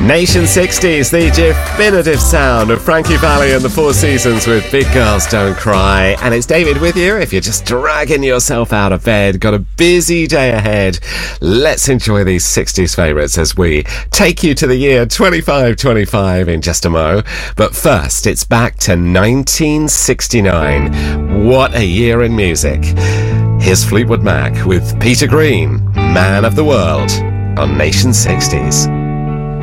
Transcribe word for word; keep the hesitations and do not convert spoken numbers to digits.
Nation sixties, the definitive sound of Frankie Valli and the Four Seasons with Big Girls Don't Cry. And it's David with you if you're just dragging yourself out of bed, got a busy day ahead. Let's enjoy these sixties favourites as we take you to the year twenty-five twenty-five in just a mo. But first, it's back to nineteen sixty-nine. What a year in music. Here's Fleetwood Mac with Peter Green, Man of the World, on Nation sixties.